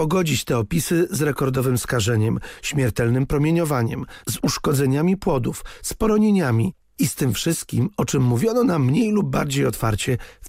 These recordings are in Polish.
pogodzić te opisy z rekordowym skażeniem, śmiertelnym promieniowaniem, z uszkodzeniami płodów, z poronieniami i z tym wszystkim, o czym mówiono nam mniej lub bardziej otwarcie w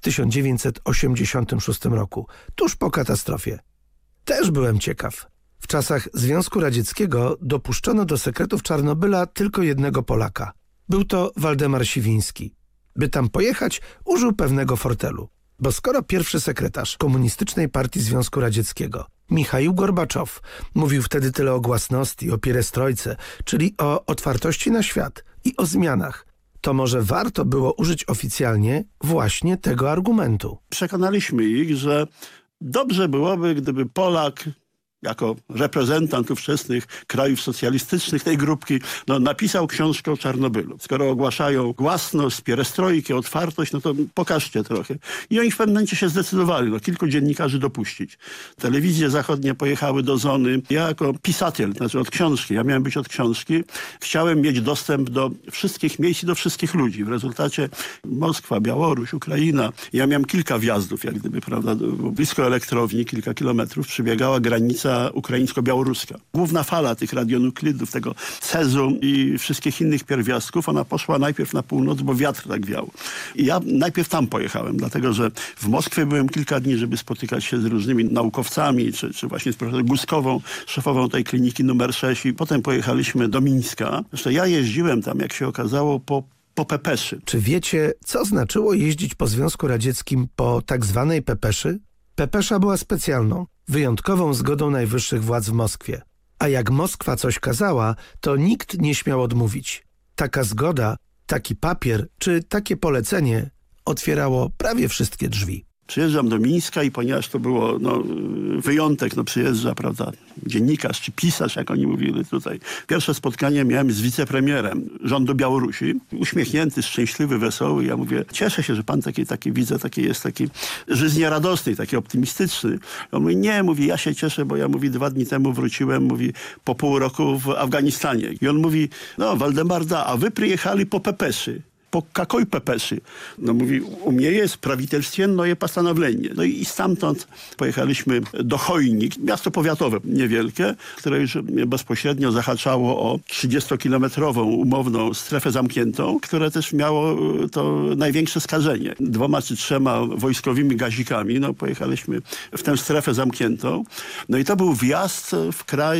1986 roku, tuż po katastrofie. Też byłem ciekaw. W czasach Związku Radzieckiego dopuszczono do sekretów Czarnobyla tylko jednego Polaka. Był to Waldemar Siwiński. By tam pojechać, użył pewnego fortelu. Bo skoro pierwszy sekretarz Komunistycznej Partii Związku Radzieckiego, Michaił Gorbaczow, mówił wtedy tyle o głasności, o pierestrojce, czyli o otwartości na świat i o zmianach, to może warto było użyć oficjalnie właśnie tego argumentu. Przekonaliśmy ich, że dobrze byłoby, gdyby Polak jako reprezentant ówczesnych krajów socjalistycznych, tej grupki, napisał książkę o Czarnobylu. Skoro ogłaszają głasność, pierestrojkę, otwartość, to pokażcie trochę. I oni w pewnym momencie się zdecydowali, kilku dziennikarzy dopuścić. Telewizje zachodnie pojechały do zony. Ja jako pisatel, znaczy od książki, ja miałem być od książki, chciałem mieć dostęp do wszystkich miejsc i do wszystkich ludzi. W rezultacie Moskwa, Białoruś, Ukraina. Ja miałem kilka wjazdów, jak gdyby, prawda, blisko elektrowni, kilka kilometrów, przebiegała granica ukraińsko-białoruska. Główna fala tych radionuklidów, tego cezu i wszystkich innych pierwiastków, ona poszła najpierw na północ, bo wiatr tak wiał. I ja najpierw tam pojechałem, dlatego że w Moskwie byłem kilka dni, żeby spotykać się z różnymi naukowcami, czy właśnie z profesorem Guskową, szefową tej kliniki numer 6 i potem pojechaliśmy do Mińska. Zresztą ja jeździłem tam, jak się okazało, po pepeszy. Czy wiecie, co znaczyło jeździć po Związku Radzieckim po tak zwanej pepeszy? Pepesza była specjalną, wyjątkową zgodą najwyższych władz w Moskwie. A jak Moskwa coś kazała, to nikt nie śmiał odmówić. Taka zgoda, taki papier czy takie polecenie otwierało prawie wszystkie drzwi. Przyjeżdżam do Mińska i ponieważ to było wyjątek, przyjeżdża, prawda, dziennikarz czy pisarz, jak oni mówili tutaj. Pierwsze spotkanie miałem z wicepremierem rządu Białorusi. Uśmiechnięty, szczęśliwy, wesoły. Ja mówię, cieszę się, że pan taki widzę, taki jest taki żyznieradosny, taki optymistyczny. On mówi, nie, mówi, ja się cieszę, bo ja, mówi, 2 dni temu wróciłem, mówi, po pół roku w Afganistanie. I on mówi, Waldemar, a wy przyjechali po pepeszy. Po какой pepeszy? Mówi, u mnie jest prawitelstwiennoje postanowienie. I stamtąd pojechaliśmy do Chojnik, miasto powiatowe niewielkie, które już bezpośrednio zahaczało o 30-kilometrową umowną strefę zamkniętą, które też miało to największe skażenie. 2 czy 3 wojskowymi gazikami pojechaliśmy w tę strefę zamkniętą. I to był wjazd w kraj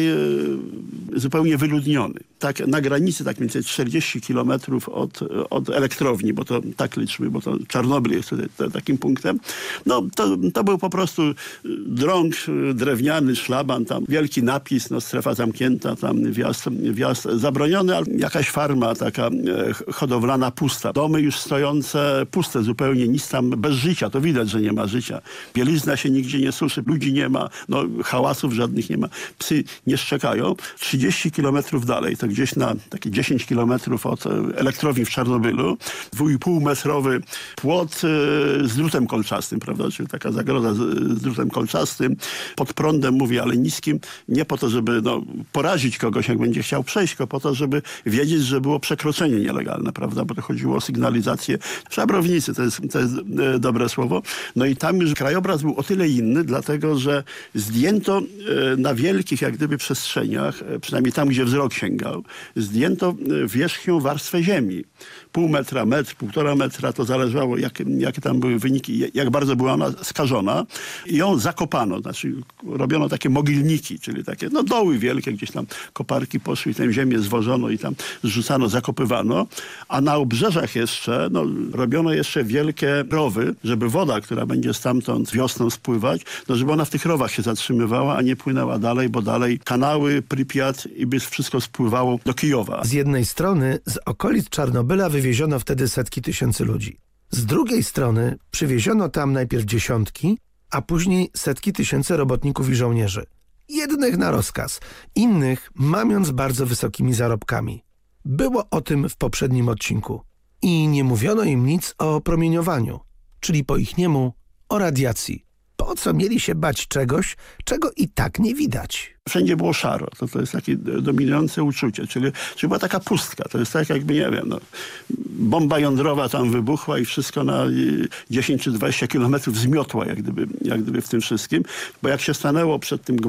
zupełnie wyludniony. Tak na granicy, tak mniej więcej 40 kilometrów od elektrowni, bo to tak liczmy, bo to Czarnobyl jest tutaj takim punktem. To był po prostu drąg drewniany, szlaban, tam wielki napis, strefa zamknięta, tam wjazd zabroniony, ale jakaś farma taka hodowlana pusta. Domy już stojące puste zupełnie, nic tam bez życia, to widać, że nie ma życia. Bielizna się nigdzie nie suszy, ludzi nie ma, hałasów żadnych nie ma, psy nie szczekają. 30 kilometrów dalej, to gdzieś na takie 10 kilometrów od elektrowni w Czarnobylu, 2,5-metrowy płot z drutem kolczastym, prawda? Czyli taka zagroda z drutem kolczastym, pod prądem, mówię, ale niskim, nie po to, żeby porazić kogoś, jak będzie chciał przejść, tylko po to, żeby wiedzieć, że było przekroczenie nielegalne, prawda? Bo to chodziło o sygnalizację. Szabrownicy, to jest dobre słowo. I tam już krajobraz był o tyle inny, dlatego, że zdjęto na wielkich, jak gdyby, przestrzeniach, przynajmniej tam, gdzie wzrok sięgał, zdjęto wierzchnią warstwę ziemi. Pół metra, metr, 1,5 metra, to zależało, jakie tam były wyniki, jak bardzo była ona skażona. I ją zakopano, znaczy robiono takie mogilniki, czyli takie doły wielkie, gdzieś tam koparki poszły i tę ziemię zwożono i tam zrzucano, zakopywano. A na obrzeżach jeszcze robiono jeszcze wielkie rowy, żeby woda, która będzie stamtąd wiosną spływać, żeby ona w tych rowach się zatrzymywała, a nie płynęła dalej, bo dalej kanały, Pripyat i by wszystko spływało do Kijowa. Z jednej strony z okolic Czarnobyla wywieziono wtedy setki tysięcy ludzi. Z drugiej strony przywieziono tam najpierw dziesiątki, a później setki tysięcy robotników i żołnierzy. Jednych na rozkaz, innych mamiąc bardzo wysokimi zarobkami. Było o tym w poprzednim odcinku. I nie mówiono im nic o promieniowaniu, czyli po ichniemu o radiacji. Po co mieli się bać czegoś, czego i tak nie widać? Wszędzie było szaro. To jest takie dominujące uczucie. Czyli była taka pustka. To jest tak jakby, nie wiem, bomba jądrowa tam wybuchła i wszystko na 10 czy 20 kilometrów zmiotła jak gdyby w tym wszystkim. Bo jak się stanęło przed tym